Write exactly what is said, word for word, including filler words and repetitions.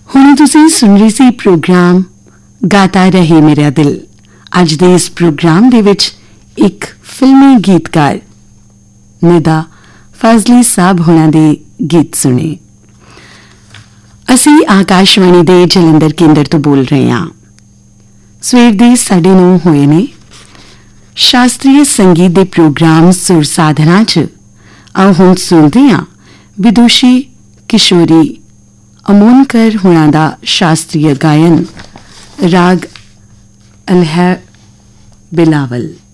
ਹੁਣ ਤੁਸੀਂ ਸੁਣ ਰਹੇ ਸੀ ਪ੍ਰੋਗਰਾਮ ਗਾਤਾ ਰਹੇ ਮੇਰਾ ਦਿਲ। ਅੱਜ ਦੇ ਇਸ ਪ੍ਰੋਗਰਾਮ ਦੇ ਵਿੱਚ ਇੱਕ ਫਿਲਮੀ ਗੀਤਕਾਰ ਨਿਦਾ ਫਜ਼ਲੀ ਸਾਹਿਬ ਹੋਣਾ ਦੇ ਗੀਤ ਸੁਣੇ। ਅਸੀਂ ਆਕਾਸ਼ਵਾਣੀ ਦੇ ਜਲੰਧਰ ਕੇਂਦਰ ਤੋਂ ਬੋਲ ਰਹੇ ਹਾਂ। ਸਵੇਰ ਦੇ ਸਾਢੇ ਨੌ ਹੋਏ ਨੇ। ਸ਼ਾਸਤਰੀ ਸੰਗੀਤ ਦੇ ਪ੍ਰੋਗਰਾਮ ਸੁਰ ਸਾਧਨਾ 'ਚ ਆਓ ਹੁਣ ਸੁਣਦੇ ਹਾਂ ਵਿਦੁਸ਼ੀ ਕਿਸ਼ੋਰੀ ਅਮੋਨਕਰ ਹੋਣਾ ਦਾ ਸ਼ਾਸਤਰੀ ਗਾਇਨ ਰਾਗ ਅਲਹ ਬਿਲਾਵਲ।